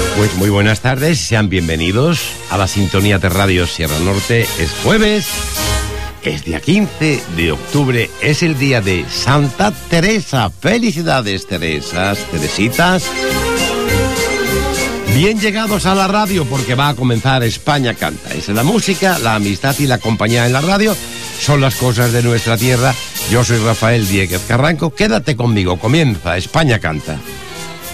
Pues muy buenas tardes, sean bienvenidos a la sintonía de Radio Sierra Norte. Es jueves, es día 15 de octubre, es el día de Santa Teresa. Felicidades, Teresas, Teresitas. Bien llegados a la radio porque va a comenzar España Canta. Es la música, la amistad y la compañía en la radio. Son las cosas de nuestra tierra. Yo soy Rafael Dieguez Carranco. Quédate conmigo, comienza España Canta.